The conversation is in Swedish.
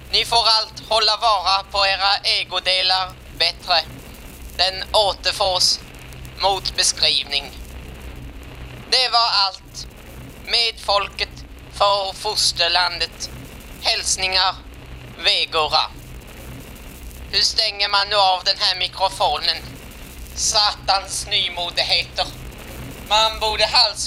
Ni får allt hålla vara på era ägodelar bättre. Den återfås mot beskrivning. Det var allt. Med folket för fosterlandet. Hälsningar Vegora. Hur stänger man nu av den här mikrofonen? Satans nymodigheter. Man borde